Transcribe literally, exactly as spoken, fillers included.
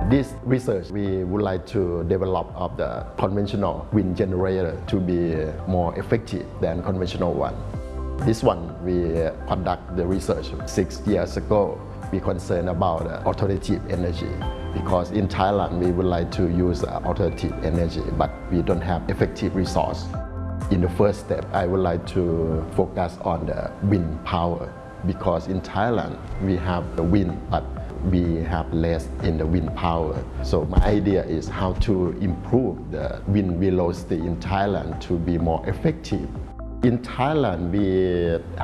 this research, we would like to develop of the conventional wind generator to be more effective than conventional one. This one, we conduct the research six years ago. We concerned about uh, alternative energy because in Thailand, we would like to use uh, alternative energy, but we don't have effective resource. In the first step, I would like to focus on the wind power because in Thailand, we have the wind, but we have less in the wind power. So my idea is how to improve the wind velocity in Thailand to be more effective. In Thailand, we